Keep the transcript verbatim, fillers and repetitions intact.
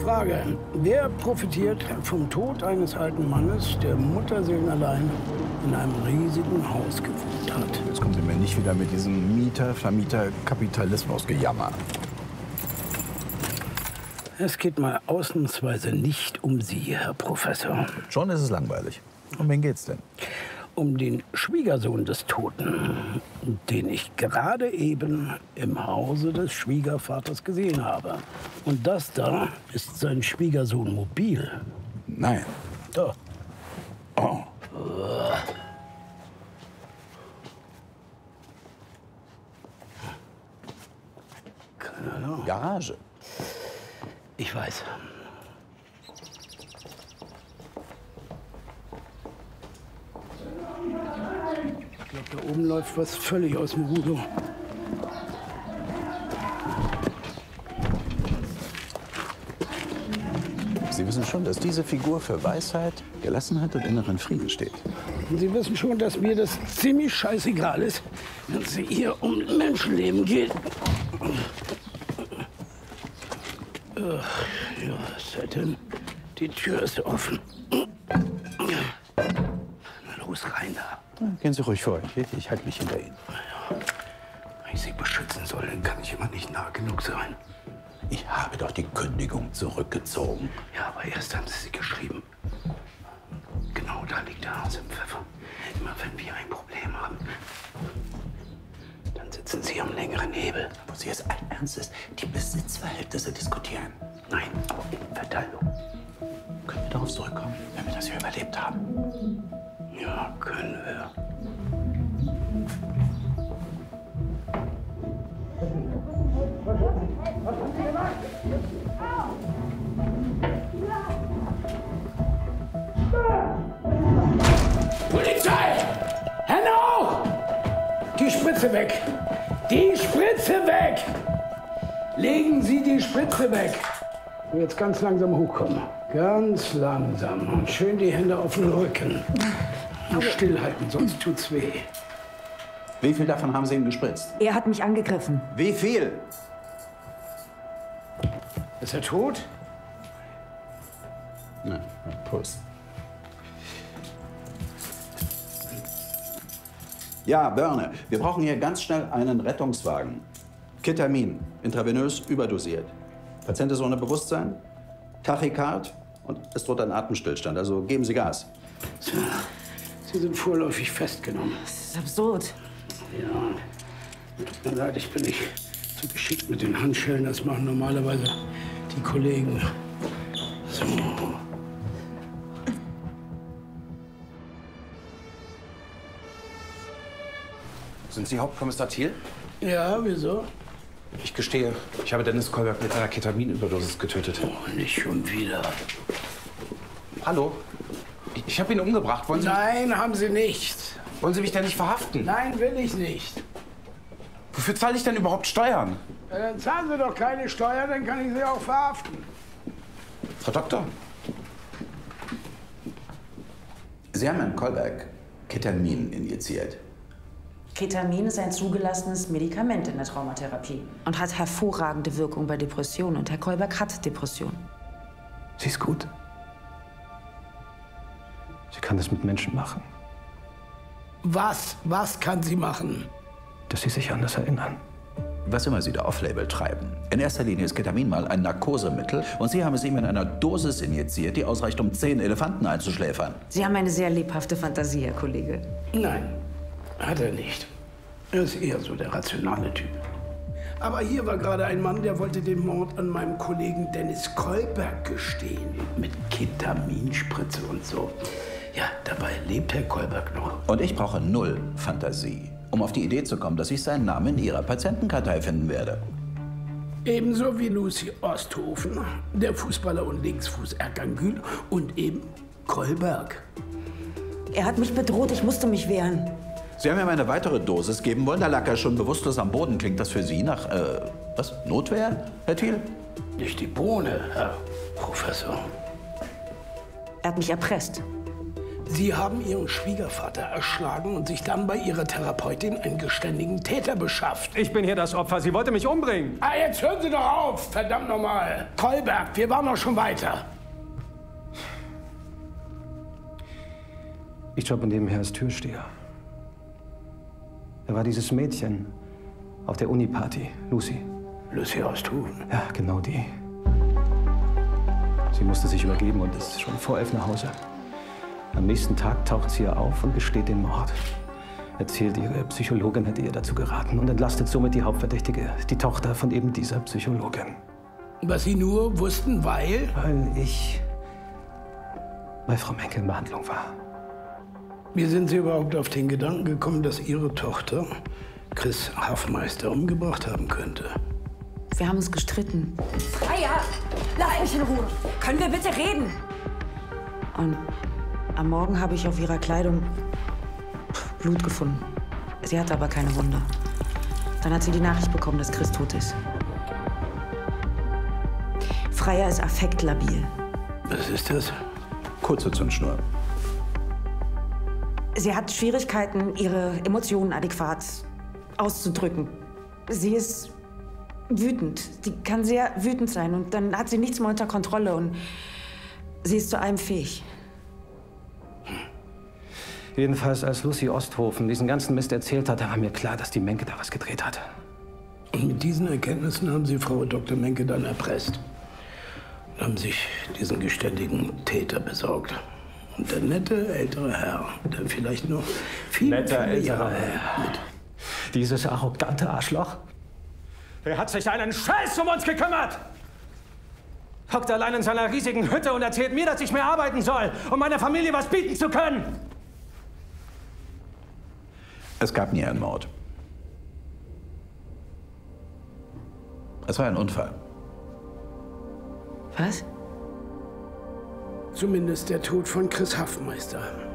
Frage. Wer profitiert vom Tod eines alten Mannes, der Mutterseelenallein in einem riesigen Haus gewohnt hat? Jetzt kommen Sie mir nicht wieder mit diesem Mieter-Vermieter-Kapitalismus-Gejammer. Es geht mal ausnahmsweise nicht um Sie, Herr Professor. Schon ist es langweilig. Um wen geht's denn? Um den Schwiegersohn des Toten, den ich gerade eben im Hause des Schwiegervaters gesehen habe. Und das da ist sein Schwiegersohn Mobil. Nein. Da. Oh. Keine Ahnung. Garage. Ich weiß. Ich glaube, da oben läuft was völlig aus dem Ruder. Sie wissen schon, dass diese Figur für Weisheit, Gelassenheit und inneren Frieden steht. Und Sie wissen schon, dass mir das ziemlich scheißegal ist, wenn es hier um Menschenleben geht. Ach, ja, was ist denn? Die Tür ist offen. Na los, rein da. Gehen Sie ruhig vor. Ich, ich halte mich hinter Ihnen. Wenn ich Sie beschützen soll, dann kann ich immer nicht nah genug sein. Ich habe doch die Kündigung zurückgezogen. Ja, aber erst haben Sie sie geschrieben. Genau da liegt der Hase im Pfeffer. Immer wenn wir ein Problem haben, dann sitzen Sie am längeren Hebel. Wo Sie jetzt allen Ernstes die Besitzverhältnisse diskutieren. Nein, Verteilung. Können wir darauf zurückkommen, wenn wir das hier überlebt haben? Ja, können wir. Polizei! Hände hoch! Die Spritze weg! Die Spritze weg! Legen Sie die Spritze weg! Und jetzt ganz langsam hochkommen. Ganz langsam. Und schön die Hände auf den Rücken. Und stillhalten, sonst tut's weh. Wie viel davon haben Sie ihm gespritzt? Er hat mich angegriffen. Wie viel? Ist er tot? Na, Puls. Ja, Börne, wir brauchen hier ganz schnell einen Rettungswagen. Ketamin, intravenös überdosiert. Patient ist ohne Bewusstsein, Tachykard und es droht ein Atemstillstand. Also geben Sie Gas. Sie sind vorläufig festgenommen. Das ist absurd. Ja, tut mir leid, ich bin nicht so geschickt mit den Handschellen. Das machen normalerweise die Kollegen. So. Sind Sie Hauptkommissar Thiel? Ja, wieso? Ich gestehe, ich habe Dennis Kolberg mit einer Ketaminüberdosis getötet. Oh, nicht schon wieder. Hallo? Ich, ich habe ihn umgebracht. Wollen Sie, Nein, haben Sie nicht. wollen Sie mich denn nicht verhaften? Nein, will ich nicht. Wofür zahle ich denn überhaupt Steuern? Ja, dann zahlen Sie doch keine Steuer, dann kann ich Sie auch verhaften. Frau Doktor? Sie haben Herrn Kolberg Ketamin injiziert. Ketamin ist ein zugelassenes Medikament in der Traumatherapie und hat hervorragende Wirkung bei Depressionen. Und Herr Kolberg hat Depressionen. Sie ist gut. Sie kann das mit Menschen machen, Was? Was kann sie machen? dass sie sich an das erinnern. Was immer Sie da off-label treiben. In erster Linie ist Ketamin mal ein Narkosemittel und Sie haben es ihm in einer Dosis injiziert, die ausreicht, um zehn Elefanten einzuschläfern. Sie haben eine sehr lebhafte Fantasie, Herr Kollege. Nein, hat er nicht. Er ist eher so der rationale Typ. Aber hier war gerade ein Mann, der wollte den Mord an meinem Kollegen Dennis Kolberg gestehen. Mit Ketaminspritze und so. Ja, dabei lebt Herr Kolberg noch. Und ich brauche null Fantasie, um auf die Idee zu kommen, dass ich seinen Namen in Ihrer Patientenkartei finden werde. Ebenso wie Lucy Osthofen, der Fußballer und Linksfuß Erkan Gül und eben Kolberg. Er hat mich bedroht, ich musste mich wehren. Sie haben ihm eine weitere Dosis geben wollen, da lag er schon bewusstlos am Boden. Klingt das für Sie nach, äh, was, Notwehr, Herr Thiel? Nicht die Bohne, Herr Professor. Er hat mich erpresst. Sie haben Ihren Schwiegervater erschlagen und sich dann bei Ihrer Therapeutin einen geständigen Täter beschafft. Ich bin hier das Opfer. Sie wollte mich umbringen. Ah, jetzt hören Sie doch auf, verdammt nochmal. Kolberg, wir waren doch schon weiter. Ich jobbe nebenher als Türsteher. Da war dieses Mädchen auf der Uni-Party, Lucy. Lucy Osthofen? Ja, genau die. Sie musste sich übergeben und ist schon vor elf nach Hause. Am nächsten Tag taucht sie hier auf und gesteht den Mord. Erzählt, ihre Psychologin hätte ihr dazu geraten und entlastet somit die Hauptverdächtige, die Tochter von eben dieser Psychologin. Was Sie nur wussten, weil? Weil ich bei Frau Menke in Behandlung war. Wie sind Sie überhaupt auf den Gedanken gekommen, dass Ihre Tochter Chris Hafmeister umgebracht haben könnte? Wir haben uns gestritten. Freya, lass mich in Ruhe. Können wir bitte reden? Und am Morgen habe ich auf ihrer Kleidung Blut gefunden. Sie hatte aber keine Wunde. Dann hat sie die Nachricht bekommen, dass Chris tot ist. Freya ist affektlabil. Was ist das? Kurze Zündschnur. Sie hat Schwierigkeiten, ihre Emotionen adäquat auszudrücken. Sie ist wütend. Sie kann sehr wütend sein und dann hat sie nichts mehr unter Kontrolle und sie ist zu allem fähig. Jedenfalls, als Lucy Osthofen diesen ganzen Mist erzählt hat, da war mir klar, dass die Menke da was gedreht hat. Und mit diesen Erkenntnissen haben Sie Frau Doktor Menke dann erpresst. Und haben sich diesen geständigen Täter besorgt. Und der nette ältere Herr, der vielleicht noch viel Netter viele älterer Jahre Herr. mit. Dieses arrogante Arschloch. Er hat sich einen Scheiß um uns gekümmert. Hockt allein in seiner riesigen Hütte und erzählt mir, dass ich mehr arbeiten soll, um meiner Familie was bieten zu können. Es gab nie einen Mord. Es war ein Unfall. Was? Zumindest der Tod von Chris Hafmeister.